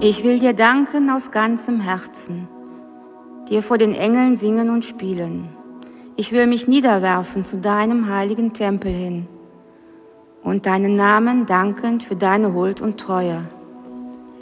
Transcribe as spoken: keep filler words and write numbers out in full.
Ich will dir danken aus ganzem Herzen, dir vor den Engeln singen und spielen. Ich will mich niederwerfen zu deinem heiligen Tempel hin und deinen Namen dankend für deine Huld und Treue.